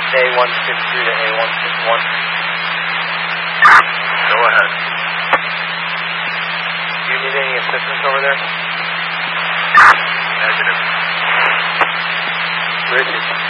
A163 to A161. Go ahead. Do you need any assistance over there? Negative. Richard.